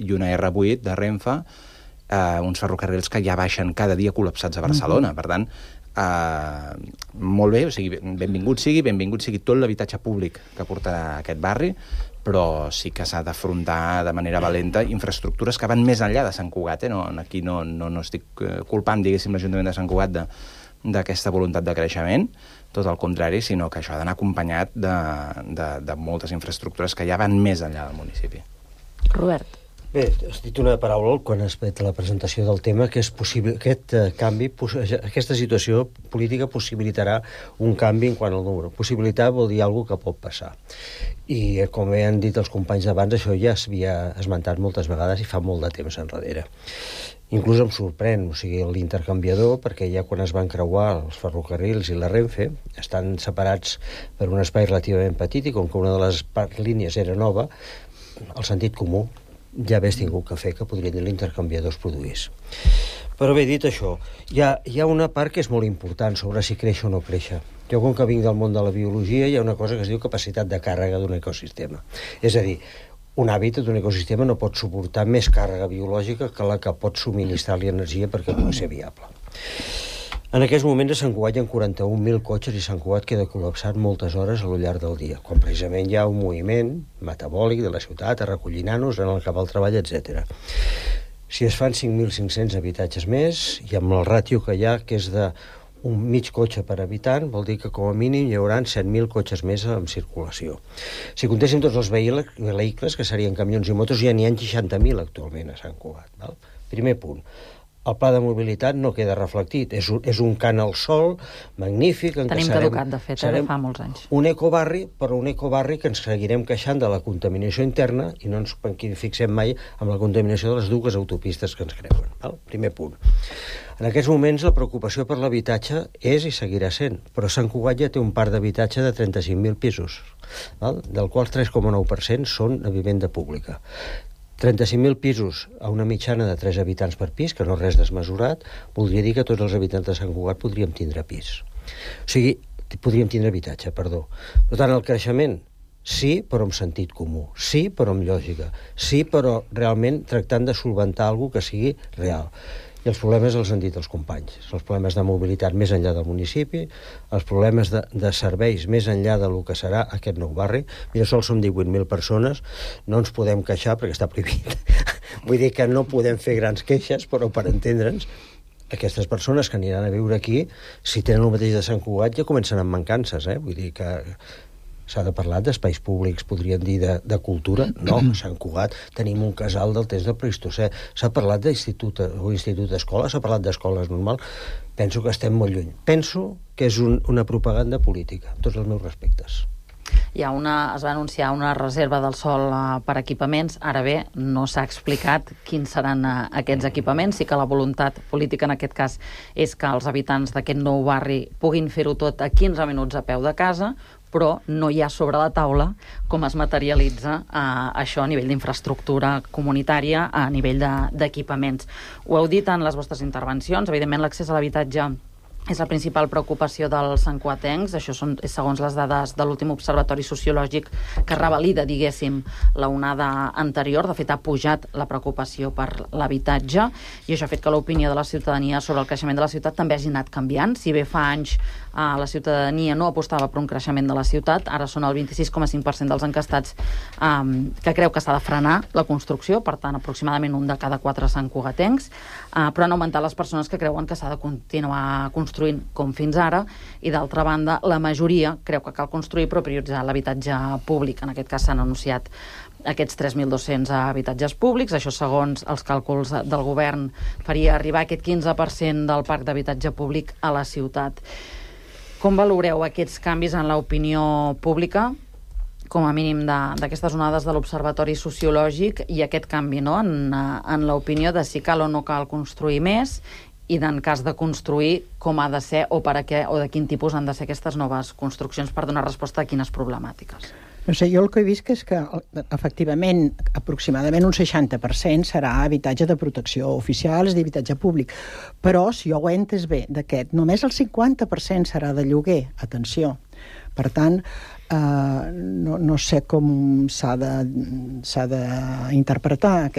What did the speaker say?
i una R8 de Renfe, uns ferrocarrils que ja baixen cada dia col·lapsats a Barcelona. Per tant, molt bé, o sigui, benvingut sigui tot l'habitatge públic que portarà aquest barri, però sí que s'ha d'afrontar de manera valenta infraestructures que van més enllà de Sant Cugat. Aquí no estic culpant, diguéssim, l'Ajuntament de Sant Cugat d'aquesta voluntat de creixement, tot el contrari, sinó que això ha d'anar acompanyat de moltes infraestructures que ja van més enllà del municipi. Robert. Bé, has dit una paraula quan has fet la presentació del tema, que és possible, aquest canvi, aquesta situació política possibilitarà un canvi en quant al número. Possibilitar vol dir alguna que pot passar. I com han dit els companys d'abans, això ja s'havia esmentat moltes vegades i fa molt de temps enrere. Inclús em sorprèn, o sigui, l'intercanviador, perquè ja quan es van creuar els ferrocarrils i la Renfe, estan separats per un espai relativament petit i com que una de les línies era nova, el sentit comú ja hagués tingut que fer que podria dir l'intercanviador es produís. Però bé, dit això, hi ha una part que és molt important sobre si creix o no créixer. Jo, com que vinc del món de la biologia, hi ha una cosa que es diu capacitat de càrrega d'un ecosistema. És a dir, un hàbitat d'un ecosistema no pot suportar més càrrega biològica que la que pot subministrar-li energia perquè pugui ser viable. En aquests moments a Sant Cugat hi ha 41.000 cotxes i Sant Cugat queda col·lapsat moltes hores a lo llarg del dia, quan precisament hi ha un moviment metabòlic de la ciutat a recollir nanos, anar cap al treball, etc. Si es fan 5.500 habitatges més, i amb el ràtio que hi ha, que és d'un mig cotxe per habitant, vol dir que com a mínim hi haurà 7.000 cotxes més en circulació. Si comptéssim tots els vehicles, que serien camions i motos, ja n'hi ha 60.000 actualment a Sant Cugat. Val? Primer punt. El pla de mobilitat no queda reflectit. És un cant al sol magnífic. Tenim caducat, de fet, de fa molts anys. Un ecobarri, però un ecobarri que ens seguirem queixant de la contaminació interna i no ens fixem mai amb la contaminació de les dues autopistes que ens creuen. Val? Primer punt. En aquests moments la preocupació per l'habitatge és i seguirà sent, però Sant Cugat ja té un parc d'habitatge de 35.000 pisos, val? Del qual 3,9% són a vivenda pública. 35.000 pisos a una mitjana de 3 habitants per pis, que no és res desmesurat, voldria dir que tots els habitants de Sant Cugat podríem tindre pis. O sigui, podríem tindre habitatge, perdó. Per tant, el creixement, sí, però amb sentit comú. Sí, però amb lògica. Sí, però realment tractant de solventar alguna que sigui real. I els problemes els han dit els companys. Els problemes de mobilitat més enllà del municipi, els problemes de serveis més enllà del que serà aquest nou barri. Mira, sols som 18.000 persones, no ens podem queixar perquè està prohibit. Vull dir que no podem fer grans queixes, però per entendre'ns, aquestes persones que aniran a viure aquí, si tenen el mateix de Sant Cugat, ja comencen amb mancances, Vull dir que s'ha de parlar d'espais públics, podríem dir de cultura. No, a Sant Cugat tenim un casal del temps del Pleistocè. S'ha parlat d'institut o institut-escola, s'ha parlat d'escoles normals. Penso que estem molt lluny. Penso que és una propaganda política, amb tots els meus respectes. Es va anunciar una reserva del sòl per equipaments. Ara bé, no s'ha explicat quins seran aquests equipaments. Sí que la voluntat política en aquest cas és que els habitants d'aquest nou barri puguin fer-ho tot a 15 minuts a peu de casa, però no hi ha sobre la taula com es materialitza això a nivell d'infraestructura comunitària, a nivell d'equipaments. Ho heu dit en les vostres intervencions, evidentment l'accés a l'habitatge és la principal preocupació dels santcuatencs. Això és segons les dades de l'últim observatori sociològic que revalida, diguéssim, la onada anterior. De fet, ha pujat la preocupació per l'habitatge i això ha fet que l'opinió de la ciutadania sobre el creixement de la ciutat també hagi anat canviant. Si bé fa anys la ciutadania no apostava per un creixement de la ciutat, ara són el 26,5% dels encastats que creu que s'ha de frenar la construcció, per tant, aproximadament un de cada 4 santcugatencs, però han augmentat les persones que creuen que s'ha de continuar construint com fins ara, i d'altra banda la majoria creu que cal construir però prioritzar l'habitatge públic. En aquest cas s'han anunciat aquests 3.200 habitatges públics. Això, segons els càlculs del govern, faria arribar aquest 15% del parc d'habitatge públic a la ciutat. Com valoreu aquests canvis en l'opinió pública, com a mínim d'aquestes onades de l'Observatori Sociològic, i aquest canvi en l'opinió de si cal o no cal construir més, i en cas de construir, com ha de ser o per a què o de quin tipus han de ser aquestes noves construccions per donar resposta a quines problemàtiques? No sé, jo el que he vist és que, efectivament, aproximadament un 60% serà habitatge de protecció oficial, és d'habitatge públic. Però, si jo ho he entès bé, d'aquest, només el 50% serà de lloguer. Atenció. Per tant, no sé com s'ha d'interpretar